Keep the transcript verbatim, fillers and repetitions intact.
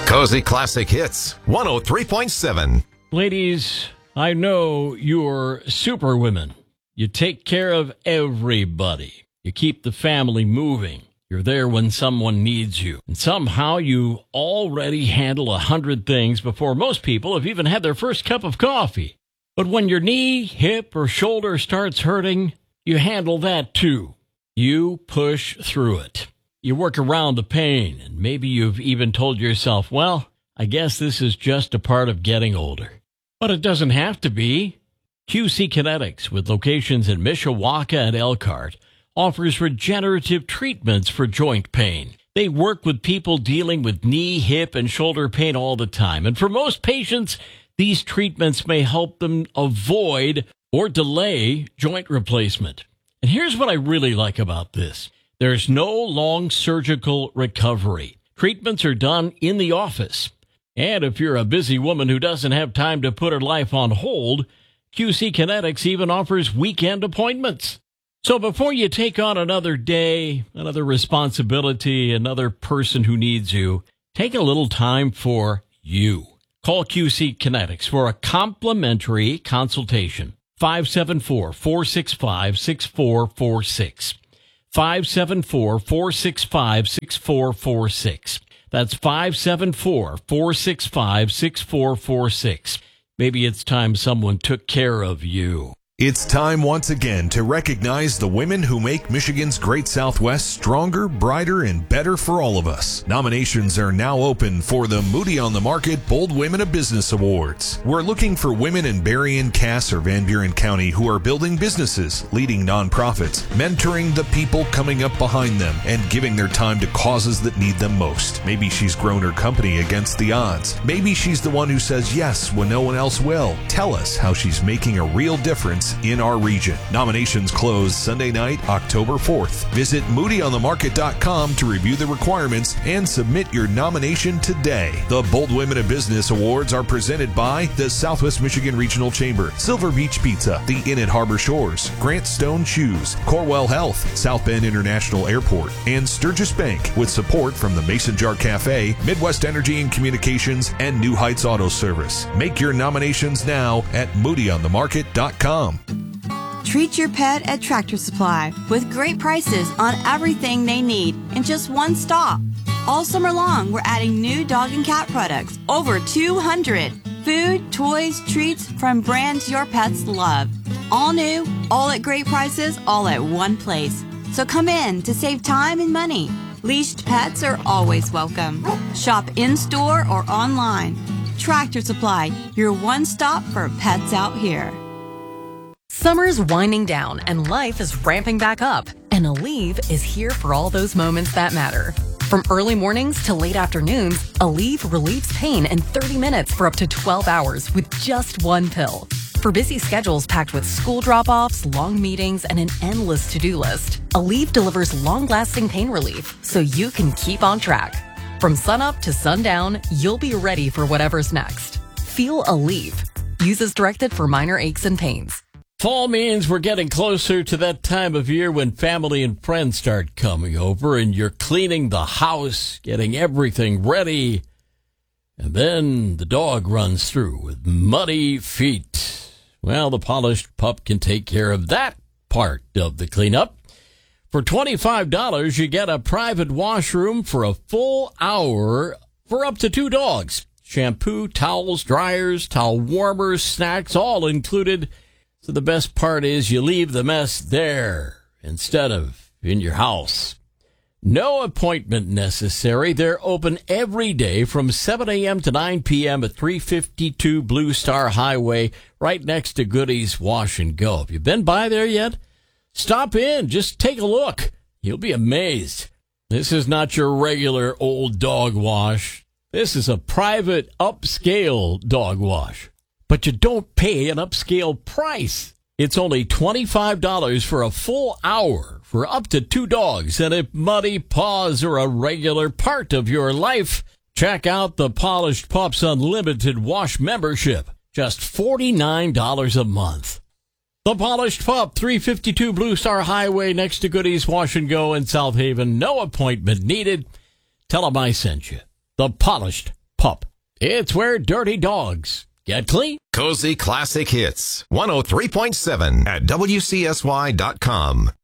Cozy Classic Hits, one oh three point seven. Ladies, I know you're superwomen. You take care of everybody. You keep the family moving. You're there when someone needs you. And somehow you already handle a hundred things before most people have even had their first cup of coffee. But when your knee, hip, or shoulder starts hurting, you handle that too. You push through it. You work around the pain, and maybe you've even told yourself, well, I guess this is just a part of getting older. But it doesn't have to be. Q C Kinetics, with locations in Mishawaka and Elkhart, offers regenerative treatments for joint pain. They work with people dealing with knee, hip, and shoulder pain all the time. And for most patients, these treatments may help them avoid or delay joint replacement. And here's what I really like about this. There's no long surgical recovery. Treatments are done in the office. And if you're a busy woman who doesn't have time to put her life on hold, Q C Kinetics even offers weekend appointments. So before you take on another day, another responsibility, another person who needs you, take a little time for you. Call Q C Kinetics for a complimentary consultation. five seven four, four six five, six four four six. five seven four, four six five, six four four six. That's five seven four, four six five, six four four six. Maybe it's time someone took care of you. It's time once again to recognize the women who make Michigan's Great Southwest stronger, brighter, and better for all of us. Nominations are now open for the Moody on the Market Bold Women of Business Awards. We're looking for women in Berrien, Cass, or Van Buren County who are building businesses, leading nonprofits, mentoring the people coming up behind them, and giving their time to causes that need them most. Maybe she's grown her company against the odds. Maybe she's the one who says yes when no one else will. Tell us how she's making a real difference in our region. Nominations close Sunday night, October fourth. Visit moody on the market dot com to review the requirements and submit your nomination today. The Bold Women of Business Awards are presented by the Southwest Michigan Regional Chamber, Silver Beach Pizza, the Inn at Harbor Shores, Grant Stone Shoes, Corwell Health, South Bend International Airport, and Sturgis Bank, with support from the Mason Jar Cafe, Midwest Energy and Communications, and New Heights Auto Service. Make your nominations now at moody on the market dot com. Treat your pet at Tractor Supply with great prices on everything they need in just one stop. All summer long, we're adding new dog and cat products, over two hundred. Food, toys, treats from brands your pets love. All new, all at great prices, all at one place. So come in to save time and money. Leashed pets are always welcome. Shop in-store or online. Tractor Supply, your one stop for pets out here. Summer's winding down and life is ramping back up, and Aleve is here for all those moments that matter. From early mornings to late afternoons, Aleve relieves pain in thirty minutes for up to twelve hours with just one pill. For busy schedules packed with school drop-offs, long meetings, and an endless to-do list, Aleve delivers long-lasting pain relief so you can keep on track. From sunup to sundown, you'll be ready for whatever's next. Feel Aleve. Use as directed for minor aches and pains. Fall means we're getting closer to that time of year when family and friends start coming over and you're cleaning the house, getting everything ready. And then the dog runs through with muddy feet. Well, the Polished Pup can take care of that part of the cleanup. For twenty-five dollars, you get a private washroom for a full hour for up to two dogs. Shampoo, towels, dryers, towel warmers, snacks, all included. So the best part is you leave the mess there instead of in your house. No appointment necessary. They're open every day from seven a.m. to nine p.m. at three fifty-two Blue Star Highway, right next to Goody's Wash and Go. Have you been by there yet? Stop in. Just take a look. You'll be amazed. This is not your regular old dog wash. This is a private upscale dog wash. But you don't pay an upscale price. It's only twenty-five dollars for a full hour for up to two dogs. And if muddy paws are a regular part of your life, check out the Polished Pups Unlimited Wash membership. Just forty-nine dollars a month. The Polished Pup, three fifty-two Blue Star Highway next to Goody's Wash and Go in South Haven. No appointment needed. Tell them I sent you. The Polished pup. It's where dirty dogs get clean. Cozy Classic Hits, one oh three point seven at W C S Y dot com.